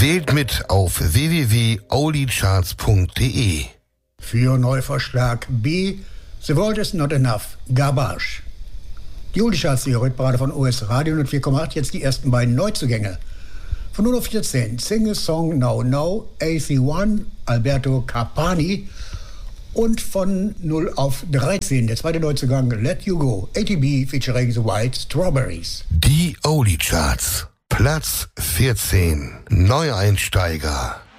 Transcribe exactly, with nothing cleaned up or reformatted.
Wählt mit auf w w w punkt oldie-charts punkt d e. Für Neuvorschlag B, The World is Not Enough, Garbage. Die Oldie-Charts, die Hitparade von O S Radio und vier Komma acht, jetzt die ersten beiden Neuzugänge. Von null auf vierzehn, Sing a Song Now Now, A C eins, Alberto Carpani. Und von null auf dreizehn, der zweite Neuzugang, Let You Go, A T B featuring The White Strawberries. Die Oldie Charts, Platz vierzehn, Neueinsteiger.